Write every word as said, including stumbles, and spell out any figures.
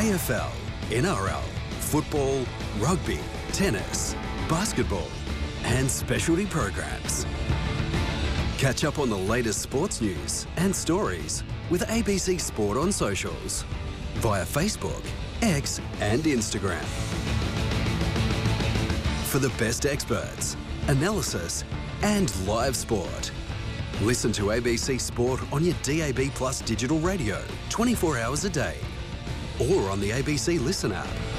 A F L, N R L, football, rugby, tennis, basketball, and specialty programs. Catch up on the latest sports news and stories with A B C Sport on socials via Facebook, X, and Instagram. For the best experts, analysis, and live sport, listen to A B C Sport on your D A B Plus digital radio twenty-four hours a day or on the A B C Listen app.